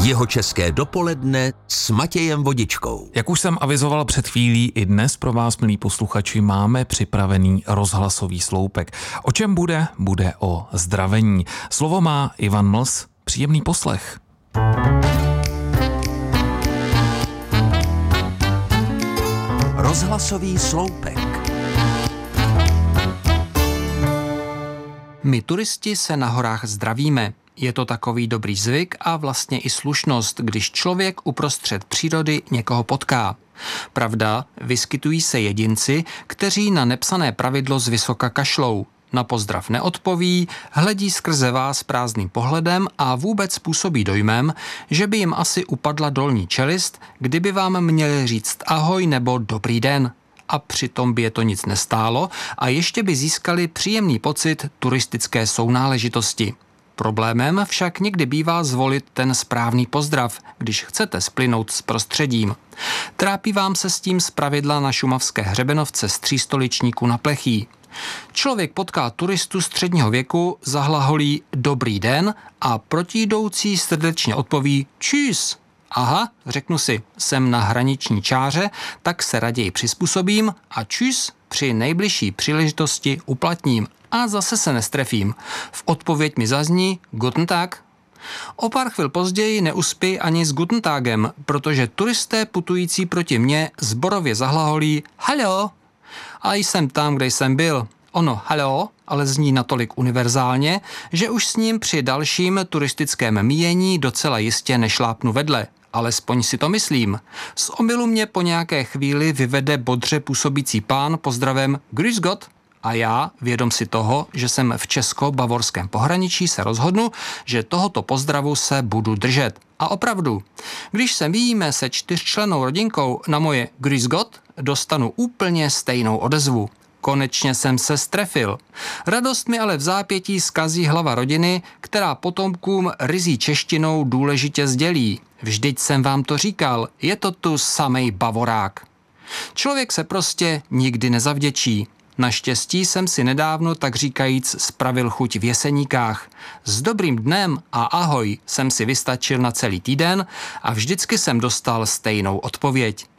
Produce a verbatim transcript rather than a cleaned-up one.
Jihočeské dopoledne s Matějem Vodičkou. Jak už jsem avizoval před chvílí, i dnes pro vás, milí posluchači, máme připravený rozhlasový sloupek. O čem bude? Bude o zdravení. Slovo má Ivan Mls. Příjemný poslech. Rozhlasový sloupek. My turisti se na horách zdravíme. Je to takový dobrý zvyk a vlastně i slušnost, když člověk uprostřed přírody někoho potká. Pravda, vyskytují se jedinci, kteří na nepsané pravidlo zvysoka kašlou. Na pozdrav neodpoví, hledí skrze vás prázdným pohledem a vůbec působí dojmem, že by jim asi upadla dolní čelist, kdyby vám měli říct ahoj nebo dobrý den. A přitom by je to nic nestálo a ještě by získali příjemný pocit turistické sounáležitosti. Problémem však někdy bývá zvolit ten správný pozdrav, když chcete splynout s prostředím. Trápí vám se s tím zpravidla na šumavské hřebenovce z Třístoličníku na Plechý. Člověk potká turistu středního věku, zahlaholí dobrý den a protijdoucí srdečně odpoví čus. Aha, řeknu si, jsem na hraniční čáře, tak se raději přizpůsobím a čus při nejbližší příležitosti uplatním. A zase se nestrefím. V odpověď mi zazní Guten Tag. O pár chvil později neuspěji ani s Guten Tagem, protože turisté putující proti mně zborově zahlaholí Hallo. A jsem tam, kde jsem byl. Ono hallo, ale zní natolik univerzálně, že už s ním při dalším turistickém míjení docela jistě nešlápnu vedle. Alespoň si to myslím. Z omylu mě po nějaké chvíli vyvede bodře působící pán pozdravem Grüß Gott. A já, vědom si toho, že jsem v česko-bavorském pohraničí, se rozhodnu, že tohoto pozdravu se budu držet. A opravdu, když se míjíme se čtyřčlennou rodinkou, na moje Grüß Gott dostanu úplně stejnou odezvu. Konečně jsem se strefil. Radost mi ale v zápětí zkazí hlava rodiny, která potomkům ryzí češtinou důležitě sdělí. Vždyť jsem vám to říkal, je to tu samej bavorák. Člověk se prostě nikdy nezavděčí. Naštěstí jsem si nedávno, tak říkajíc, spravil chuť v Jeseníkách. S dobrým dnem a ahoj jsem si vystačil na celý týden a vždycky jsem dostal stejnou odpověď.